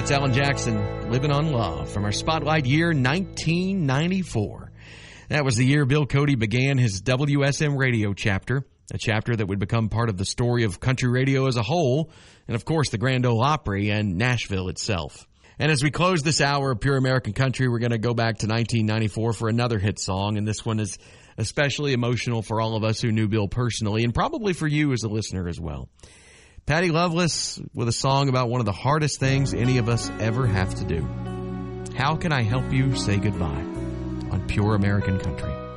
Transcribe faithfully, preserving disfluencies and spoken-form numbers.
That's Alan Jackson, Living on Love, from our Spotlight year, nineteen ninety-four. That was the year Bill Cody began his W S M radio chapter, a chapter that would become part of the story of country radio as a whole, and of course the Grand Ole Opry and Nashville itself. And as we close this hour of Pure American Country, we're going to go back to nineteen ninety-four for another hit song, and this one is especially emotional for all of us who knew Bill personally, and probably for you as a listener as well. Patty Loveless with a song about one of the hardest things any of us ever have to do. How Can I Help You Say Goodbye on Pure American Country.